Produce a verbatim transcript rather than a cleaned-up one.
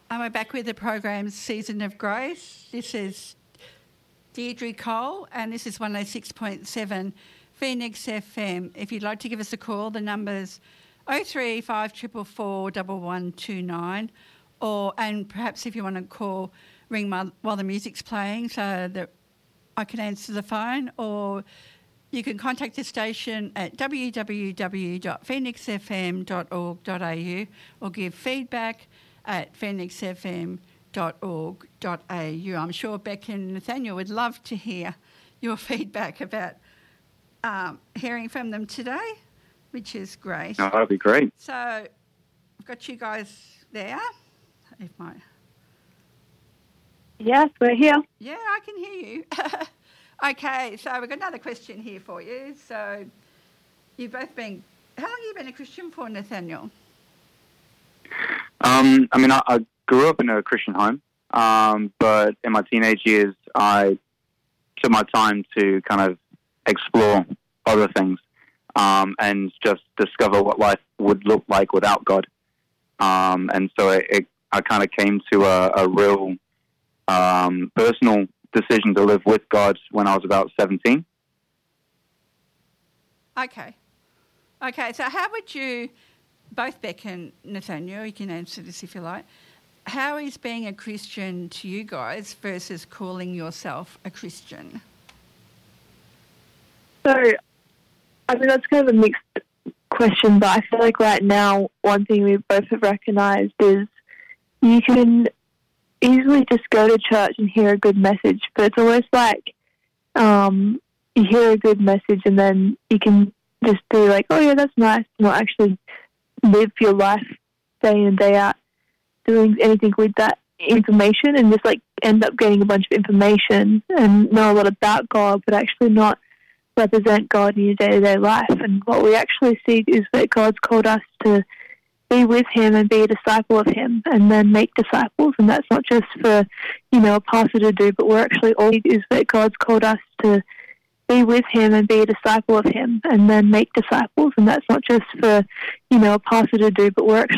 And we're back with the program's Season of Grace. This is Deirdre Cole, and this is one oh six point seven Phoenix F M. If you'd like to give us a call, the number's oh three five four four four one one two nine, or and perhaps if you want to call, ring my, while the music's playing so that I can answer the phone, or you can contact the station at w w w dot phoenix f m dot org dot a u or give feedback at phoenix f m dot org dot a u. I'm sure Beck and Nathaniel would love to hear your feedback about um, hearing from them today, which is great. Oh, that'd be great. So I've got you guys there. If my Yes, we're here. Yeah, I can hear you. Okay, so we've got another question here for you. So you've both been, how long have you been a Christian for, Nathaniel? Um, I mean, I, I grew up in a Christian home, um, but in my teenage years, I took my time to kind of explore other things um, and just discover what life would look like without God. Um, and so it, it, I kind of came to a, a real um, personal decision to live with God when I was about seventeen. Okay. Okay, so how would you, both Beck and Nathaniel, you can answer this if you like, how is being a Christian to you guys versus calling yourself a Christian? So, I mean, that's kind of a mixed question, but I feel like right now one thing we both have recognised is you can easily just go to church and hear a good message, but it's almost like um, you hear a good message and then you can just be like, oh yeah, that's nice, not actually live your life day in and day out doing anything with that information, and just like end up getting a bunch of information and know a lot about God, but actually not represent God in your day-to-day life. And what we actually see is that God's called us to be with him and be a disciple of him and then make disciples. And that's not just for, you know, a pastor to do, but we're actually all is that God's called us to be with him and be a disciple of him and then make disciples. And that's not just for, you know, a pastor to do, but we're actually